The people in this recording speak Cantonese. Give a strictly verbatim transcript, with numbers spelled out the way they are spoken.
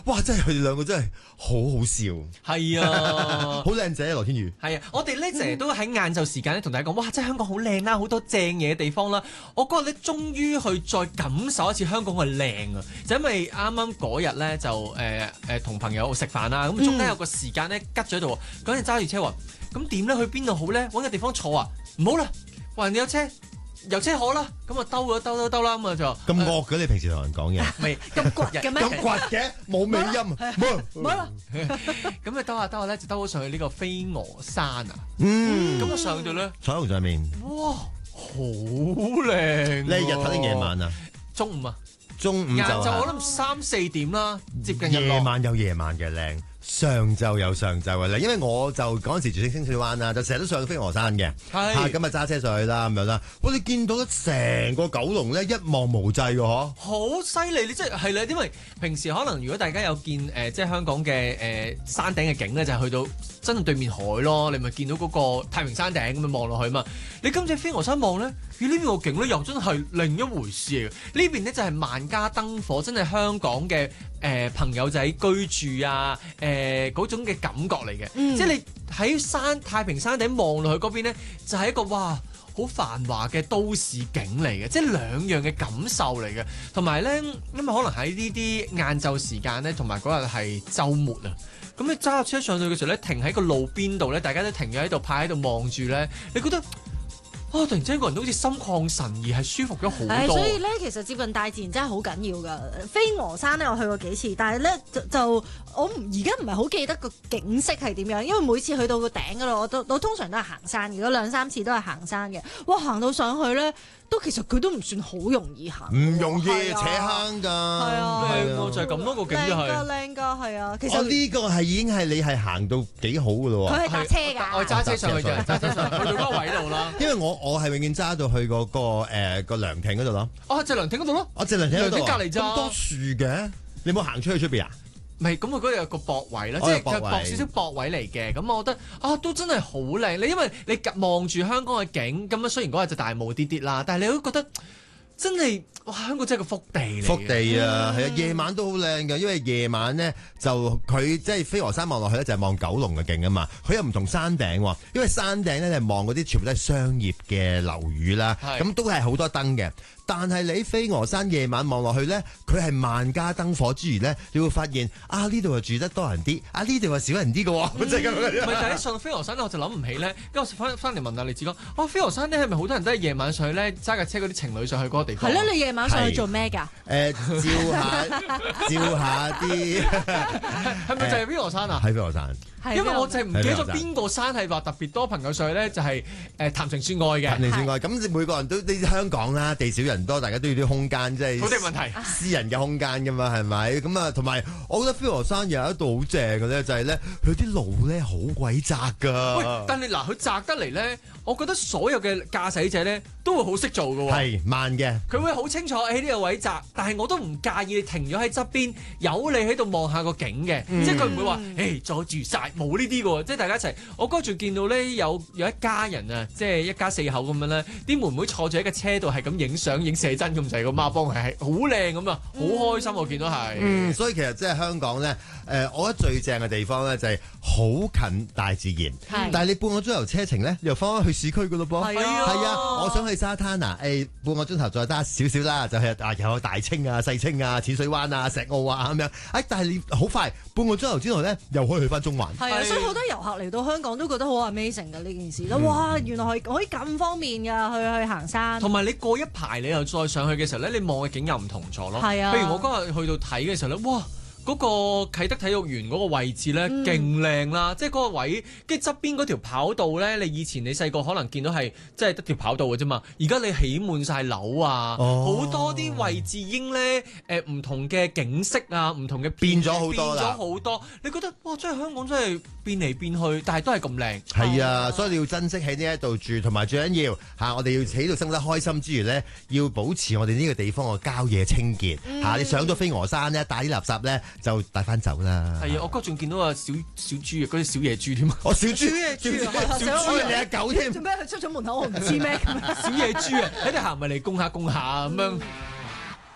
哇！真係佢哋兩個真係好好笑。 係啊， 好靚仔啊，羅天宇。 係啊，我哋咧成日都喺晏晝時間咧同大家講，哇！真係香港好靚啦，好多正嘢嘅地方啦。我嗰日咧終於去再感受一次香港嘅靚啊！就因為啱啱嗰日咧就誒誒同朋友食飯啦，咁中間有個時間咧吉咗喺度，嗰陣揸住車話，咁點咧去邊度好咧？揾個地方坐啊！唔好啦，話人哋有車。遊車河啦，咁啊兜咗兜兜兜啦，咁啊就咁惡嘅，你平時同人講嘢， 未咁倔嘅咩？ 咁倔嘅，冇尾音，冇冇啦。 咁啊兜下兜下咧，就兜咗上去呢個飛鵝山啊。 嗯， 咁我上到咧， 彩虹上面， 哇，好靚！ 你係日頭定夜晚啊？ 中午啊， 中午就晏晝我諗三四點啦，接近日落。 夜晚有夜晚嘅靚。上晝有上晝嘅咧，因為我就嗰陣時住喺清水灣啦，就成日都上到飛鵝山嘅，嚇咁啊揸車上去啦咁樣啦。我哋見到咧成個九龍咧一望無際嘅嗬， 好犀利！你即係係啦，因為平時可能如果大家有見誒、呃，即係香港嘅誒、呃、山頂嘅景咧，就係、是、去到真係對面海咯，你咪見到嗰個太平山頂咁樣望落去嘛。你今次飛鵝山望咧，咦呢邊個景咧又真係另一回事嚟嘅。呢邊咧就係萬家燈火，真係香港嘅誒、呃、朋友仔居住啊誒。呃誒嗰種嘅感覺嚟嘅，嗯、即係你喺山太平山頂望落去嗰邊咧，就係、是、一個哇好繁華嘅都市景嚟嘅，即係兩樣嘅感受嚟嘅。同埋咧，因為可能喺呢啲晏晝時間咧，同埋嗰日係週末啊，咁你揸車上去嘅時候咧，停喺個路邊度咧，大家都停咗喺度，派喺度望住咧，你覺得？啊！突然之間個人都好似心曠神怡，係舒服咗好多。 所以咧，其實接近大自然真係好緊要噶。飛鵝山咧，我去過幾次，但係咧就，就我而家唔係好記得個景色係點樣，因為每次去到個頂嗰度，我都我通常都係行山，如果兩三次都係行山嘅。哇！行到上去咧，都其實佢都唔算好容易行， 唔容易、 啊、 扯坑㗎。係啊， 靚喎，就係咁多個景就係靚㗎，靚㗎，係啊。其實呢、哦這個係已經係你係行到幾好㗎咯喎。 佢係搭車㗎， 我揸車上去嘅，揸車上去到嗰個位度啦。 因為我我係永遠揸到去嗰、那個誒、呃、個涼亭嗰度咯。 哦，就涼亭嗰度咯。 我就涼亭嗰度。 涼亭隔離咋？ 咁多樹嘅，你冇行出去出邊啊？ 唔係，咁佢嗰度有個駁位啦，即係佢駁少少駁位嚟嘅。咁我覺得啊，都真係好靚。你因為你望住香港嘅景，咁啊雖然嗰日就大霧啲啲啦，但係你都覺得真係哇！香港真係個福地嚟。 福地啊，係啊，夜晚都好靚嘅，因為夜晚咧就佢即係飛鵝山望落去咧就係望九龍嘅景啊嘛。佢又唔同山頂喎，因為山頂咧係望嗰啲全部都係商業嘅樓宇啦，咁都係好多燈嘅。但係你飛鵝山夜晚望落去咧，佢係萬家燈火之餘咧，你會發現啊呢度又住得多人啲，啊呢度又少人啲嘅喎，真係咁樣。 唔係，但係上到飛鵝山咧，我就諗唔起咧。跟住我翻翻嚟問下李志剛，哇、哦！飛鵝山咧係咪好多人都係夜晚上去咧揸架車嗰啲情侶上去嗰個地方？ 係咯，你夜晚上去做咩㗎？ 誒，照下照下啲， 係咪就係飛鵝山啊？ 喺飛鵝山。 因為我就係唔記得咗邊個山係話特別多朋友上去咧，就係誒談情説愛嘅。 談情説愛，咁每個人都啲香港啦，地少人多，大家都要啲空間，即係土地問題， 私人嘅空間㗎嘛，係咪？咁啊，同埋我覺得飛鵝山有一度好正嘅咧，就係咧佢啲路咧好鬼窄㗎。 喂，但係嗱，佢窄得嚟咧，我覺得所有嘅駕駛者咧都會好識做㗎喎。 係慢嘅， 佢會好清楚喺呢個位窄，但係我都唔介意你停咗喺側邊，有你喺度望下個景嘅，嗯、即係佢唔會話誒阻住晒。冇呢啲嘅喎，即係大家一齊。我嗰陣仲見到咧有有一家人啊，即係一家四口咁樣咧，啲妹妹坐住喺個車度係咁影相影寫真咁，就係個孖幫係係好靚咁啊，好開心我見到係。 嗯，所以其實即係香港咧，誒、呃，我覺得最正嘅地方咧就係好近大自然。係，但係你半個鐘頭車程咧，又翻返去市區嘅咯噃。係啊，係啊，我想去沙灘啊，誒、哎，半個鐘頭再揸少少啦，就係啊，有大清啊、細清啊、淺水灣啊、石澳啊咁樣。誒、哎，但係你好快半個鐘頭之內咧，又可以去翻中環。 係啊，所以好多遊客嚟到香港都覺得好 amazing 嘅呢件事咯。哇，原來係可以咁方便㗎，去去行山。同埋你過一排你又再上去嘅時候咧，你望嘅景又唔同咗咯。係啊，譬如我嗰日去到睇嘅時候咧，哇！嗰個啟德體育園嗰個位置咧，勁靚啦！即係嗰個位，跟住側邊嗰條跑道咧，你以前你細個可能見到係即係得條跑道嘅啫嘛，而家你起滿晒樓啊，好、哦、多啲位置已經咧誒唔同嘅景色啊，唔同嘅變咗好多啦， 變咗好多。你覺得哇，真係香港真係變嚟變去，但係都係咁靚。 係啊，所以你要珍惜喺呢一度住，同埋最緊要嚇、啊，我哋要喺度生得開心之餘咧，要保持我哋呢個地方嘅郊野清潔嚇、嗯啊。你上咗飛鵝山咧，帶啲垃圾咧。就帶翻走啦。係啊，我哥仲見到啊小小豬啊，嗰啲小野豬添啊。 哦，小豬， 小野豬， 小豬你阿狗添。 做咩佢出咗門口我唔知咩？ 小野豬啊，喺度行埋嚟供下供下咁樣。